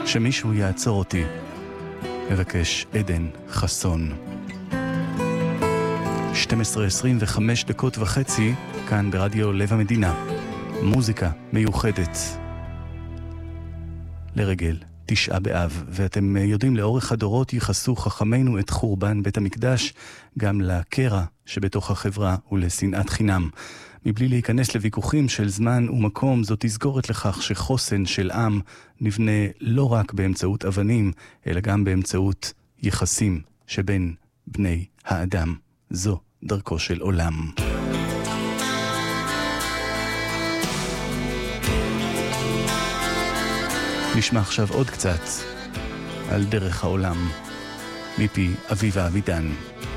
שמישהו יעצור אותי. מבקש עדן חסון. 12:25 כאן ברדיו לב המדינה. מוזיקה מיוחדת לרגל תשעה באב, ואתם יודעים, לאורך הדורות ייחסו חכמינו את חורבן בית המקדש גם לקרע שבתוך החברה ולשנאת חינם. מבלי להיכנס לוויכוחים של זמן ומקום, זאת תסגורת לכך שחוסן של עם נבנה לא רק באמצעות אבנים, אלא גם באמצעות יחסים שבין בני האדם. זו דרכו של עולם. נשמע עכשיו עוד קצת על דרך העולם מפי אביבה אבידן.